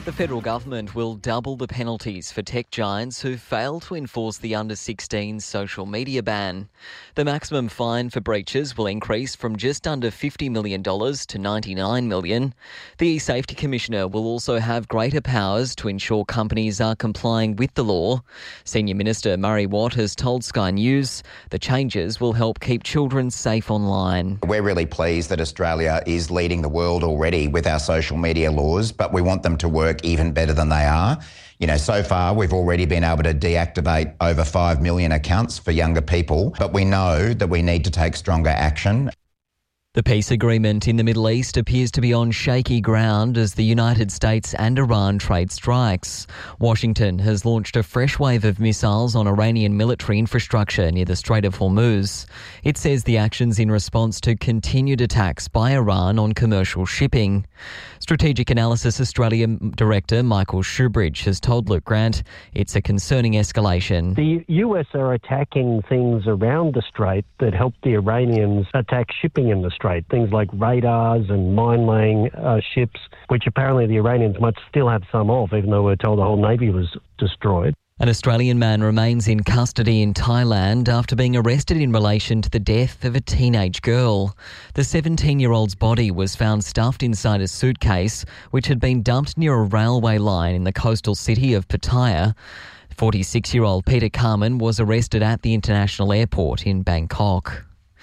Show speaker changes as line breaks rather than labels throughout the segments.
The federal government will double the penalties for tech giants who fail to enforce the under-16 social media ban. The maximum fine for breaches will increase from just under $50 million to $99 million. The E-Safety Commissioner will also have greater powers to ensure companies are complying with the law. Senior Minister Murray Watt has told Sky News the changes will help keep children safe online.
We're really pleased that Australia is leading the world already with our social media laws, but we want them to work even better than they are. So far we've already been able to deactivate over 5 million accounts for younger people, but we know that we need to take stronger action.
The peace agreement in the Middle East appears to be on shaky ground as the United States and Iran trade strikes. Washington has launched a fresh wave of missiles on Iranian military infrastructure near the Strait of Hormuz. It says the actions in response to continued attacks by Iran on commercial shipping. Strategic Analysis Australia Director Michael Shoebridge has told Luke Grant it's a concerning escalation.
The US are attacking things around the Strait that help the Iranians attack shipping in the Strait. Things like radars and mine-laying ships, which apparently the Iranians must still have some of, even though we're told the whole Navy was destroyed.
An Australian man remains in custody in Thailand after being arrested in relation to the death of a teenage girl. The 17-year-old's body was found stuffed inside a suitcase, which had been dumped near a railway line in the coastal city of Pattaya. 46-year-old Peter Carmen was arrested at the international airport in Bangkok.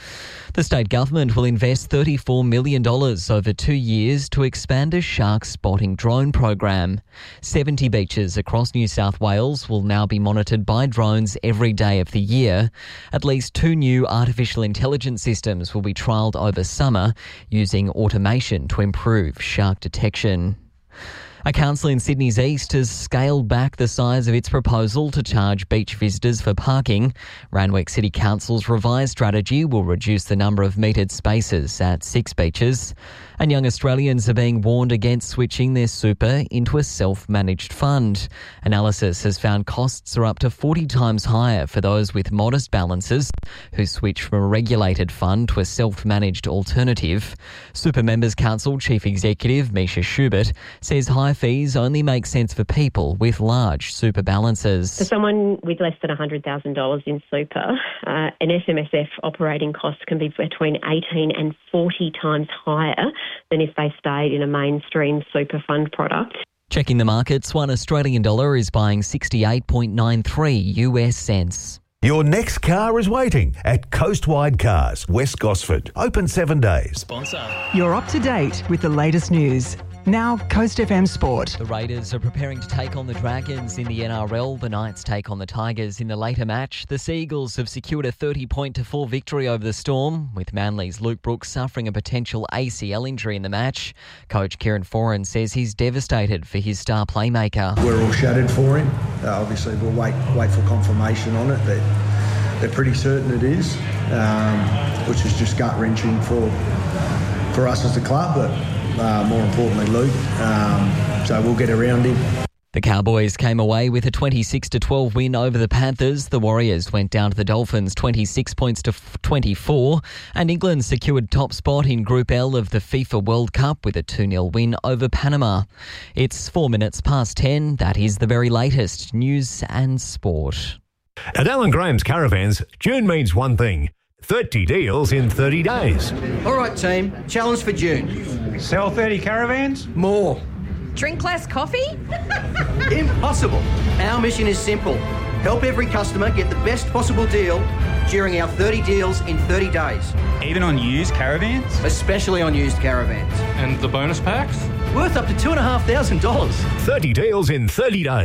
The state government will invest $34 million over 2 years to expand a shark spotting drone program. 70 beaches across New South Wales will now be monitored by drones every day of the year. At least 2 new artificial intelligence systems will be trialled over summer using automation to improve shark detection. A council in Sydney's east has scaled back the size of its proposal to charge beach visitors for parking. Randwick City Council's revised strategy will reduce the number of metered spaces at 6 beaches. And young Australians are being warned against switching their super into a self-managed fund. Analysis has found costs are up to 40 times higher for those with modest balances who switch from a regulated fund to a self-managed alternative. Super Members Council Chief Executive Misha Schubert says high fees only make sense for people with large super balances.
For someone with less than $100,000 in super, an SMSF operating cost can be between 18 and 40 times higher than if they stayed in a mainstream super fund product.
Checking the markets, $1 Australian dollar is buying 68.93 US cents.
Your next car is waiting at Coastwide Cars, West Gosford. Open 7 days.
Sponsor.
You're up to date with the latest news. Now, Coast FM Sport.
The Raiders are preparing to take on the Dragons in the NRL. The Knights take on the Tigers in the later match. The Seagulls have secured a 30-4 victory over the Storm, with Manly's Luke Brooks suffering a potential ACL injury in the match. Coach Kieran Foran says he's devastated for his star playmaker.
We're all shattered for him. Obviously, we'll wait for confirmation on it, but they're pretty certain it is, which is just gut-wrenching for us as a club, but more importantly Luke, so we'll get around him.
The Cowboys came away with a 26-12 win over the Panthers. The Warriors went down to the Dolphins 26 points to 24, and England secured top spot in Group L of the FIFA World Cup with a 2-0 win over Panama. It's 4 minutes past 10. That is the very latest news and sport.
At Alan Graham's Caravans, June means one thing: 30 deals in 30 days.
All right, team. Challenge for June.
Sell 30 caravans?
More.
Drink less coffee?
Impossible. Our mission is simple. Help every customer get the best possible deal during our 30 deals in 30 days.
Even on used caravans?
Especially on used caravans.
And the bonus packs?
Worth up to $2,500.
30 deals in 30 days.